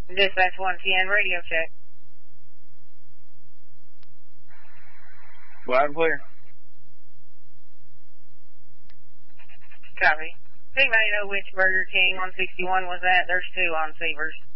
Dispatch 110, radio check. Loud and clear. Copy. Anybody know which Burger King on 61 was that? There's two on Severs.